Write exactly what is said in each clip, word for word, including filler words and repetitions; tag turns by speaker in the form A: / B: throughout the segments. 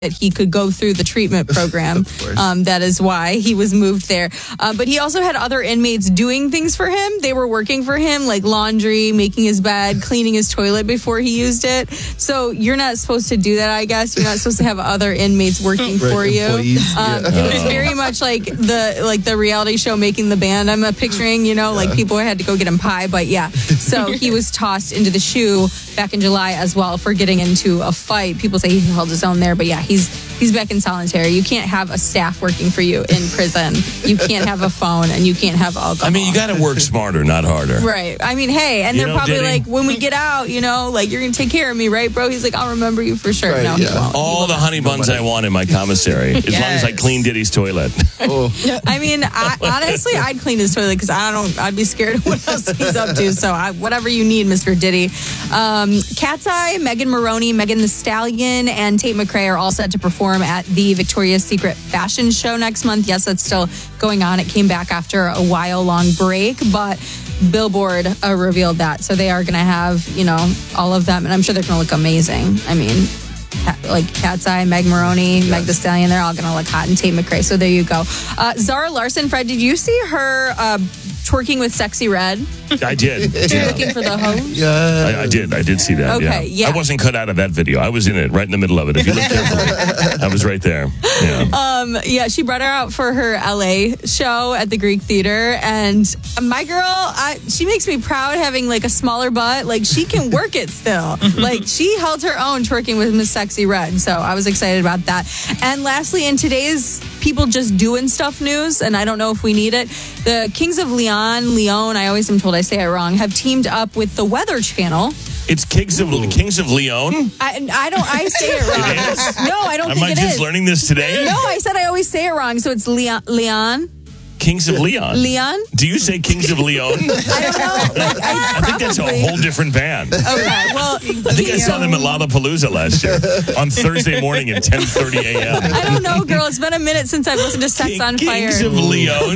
A: that he could go through the treatment program. um, that is why he was moved there. Uh, but he also had other inmates doing things for him. They were working for him, like laundry, making his bed, cleaning his toilet before he used it. So you're not supposed to do that, I guess. You're not supposed to have other inmates working
B: right,
A: for you. Um,
B: yeah.
A: It was very much like the like the reality show Making the Band. I'm uh, picturing, you know, like people had to go get him pie. But yeah, so he was tossed into the shoe back in July as well for getting into a fight. People say he held his own there, but yeah, he's he's back in solitary. You can't have a staff working for you in prison. You can't have a phone, and you can't have alcohol.
C: I mean, you got to work smarter, not harder.
A: Right. I mean, hey, and
C: You
A: they're
C: know,
A: probably
C: Diddy?
A: like, when we get out, you know, like, you're going to take care of me, right, bro? He's like, I'll remember you for sure.
B: Right,
A: no,
B: yeah.
A: he won't.
C: All the honey buns I want in my commissary, as long as I
A: Yes.
C: clean Diddy's toilet.
B: Oh,
A: I mean, I, honestly, I'd clean his toilet because I don't. I'd be scared of what else he's up to. So, I, whatever you need, Mister Diddy. Um, Cat's Eye, Megan Maroney, Megan Thee Stallion, and Tate McRae are all set to perform at the Victoria's Secret fashion show next month. Yes, that's still going on. It came back after a while-long break, but Billboard uh, revealed that. So they are going to have, you know, all of them, and I'm sure they're going to look amazing. I mean, Cat- like Cat's Eye, Meg Maroney, yes. Meg Thee Stallion, they're all going to look hot, and Tate McRae. So there you go. Uh, Zara Larson, Fred, did you see her uh, twerking with Sexy Red?
C: I did.
A: You're
C: Yeah.
A: looking for the hose?
B: yeah.
C: I, I did. I did see that.
A: Okay, yeah.
C: I wasn't cut out of that video. I was in it, right in the middle of it. If you look carefully, I was right there. Yeah.
A: Um, yeah, she brought her out for her L A show at the Greek Theater, and my girl, I, she makes me proud having like a smaller butt. Like, she can work it still. Like, she held her own twerking with Miss Sexy Red, so I was excited about that. And lastly, in today's people just doing stuff news, and I don't know if we need it, the Kings of Leon, Leon, I always am told I say it wrong, have teamed up with the Weather Channel.
C: It's Kings of Kings of Leon.
A: I, I don't. I say it wrong.
C: It is?
A: No, I don't
C: Am
A: think
C: I
A: it
C: just
A: is.
C: learning this today?
A: No, I said I always say it wrong. So it's Leon. Leon.
C: Kings of Leon.
A: Leon?
C: Do you say Kings of Leon?
A: I don't know. Like, I,
C: I think that's a
A: probably-
C: whole different band.
A: Okay, well,
C: I think I saw them at Lollapalooza last year on Thursday morning at ten thirty a.m.
A: I don't know, girl. It's been a minute since I've listened to Sex on Fire.
C: Kings of Leon.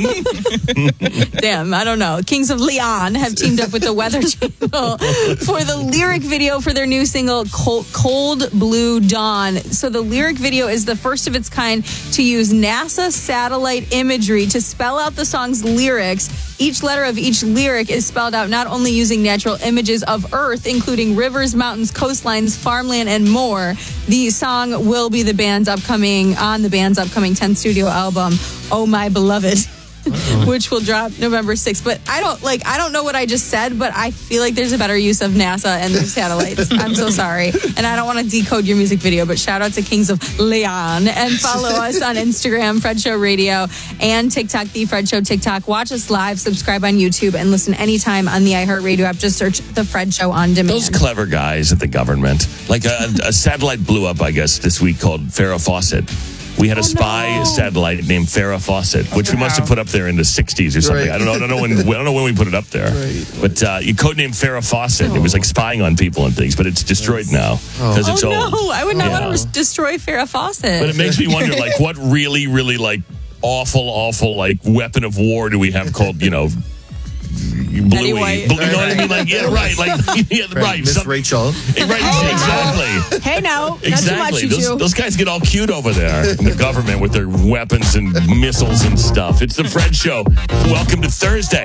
A: Damn, I don't know. Kings of Leon have teamed up with the Weather Channel for the lyric video for their new single, Cold, Cold Blue Dawn. So the lyric video is the first of its kind to use NASA satellite imagery to spell out the song's lyrics. Each letter of each lyric is spelled out not only using natural images of Earth, including rivers, mountains, coastlines, farmland, and more. The song will be the band's upcoming, on the band's upcoming tenth studio album, Oh My Beloved, which will drop November sixth. But I don't like I don't know what I just said, but I feel like there's a better use of NASA and their satellites. I'm so sorry. And I don't want to decode your music video, but shout out to Kings of Leon, and follow us on Instagram, Fred Show Radio, and TikTok, The Fred Show TikTok. Watch us live, subscribe on YouTube, and listen anytime on the iHeartRadio app. Just search The Fred Show on demand.
C: Those clever guys at the government. Like a, a satellite blew up, I guess, this week called Farrah Fawcett. We had a
A: Oh,
C: spy
A: no.
C: satellite named Farrah Fawcett, which we must have put up there in the sixties or something.
B: Right.
C: I don't know. I don't know when. I don't know when we put it up there.
B: Right.
C: But uh, you codenamed Farrah Fawcett. It was like spying on people and things, but it's destroyed now because it's
A: Oh
C: old.
A: no, I would not
C: Yeah.
A: want to destroy Farrah Fawcett.
C: But it makes me wonder, like, what really, really, like, awful, awful, like, weapon of war do we have called, you know, Bluey?
A: White.
C: Blue- you know what I mean? Like, yeah, right. Like, yeah, right.
B: Miss
C: Some-
B: Rachel.
C: Right, exactly.
A: Hey, now, not too much,
C: Exactly.
A: you
C: Those,
A: two.
C: those guys get all cute over there in the government with their weapons and missiles and stuff. It's the Fred Show. Welcome to Thursday.